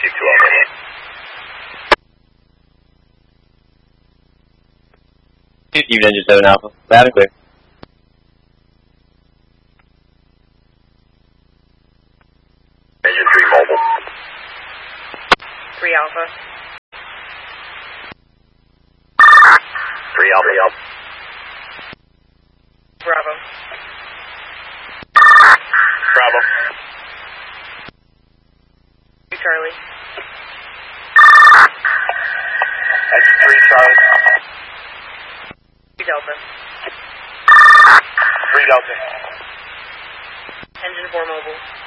Keep 2 over. Keep Engine 7 Alpha. Loud and clear. Engine 3 mobile. 3 Alpha. 3 Alpha. Bravo. Bravo. 2 Charlie. Engine 3 Charlie. 2 Delta. 3 Delta. Engine 4 mobile.